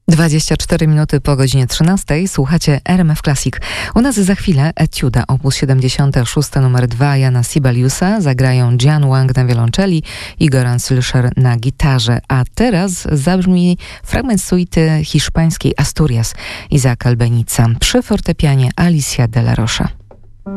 24 minuty po godzinie 13 słuchacie RMF Classic. U nas za chwilę Etiuda op. 76 numer 2 Jana Sibeliusa. Zagrają Jian Wang na wiolonczeli i Goran Sylscher na gitarze. A teraz zabrzmi fragment suity hiszpańskiej Asturias Isaaca Albenica przy fortepianie Alicia de la Rocha.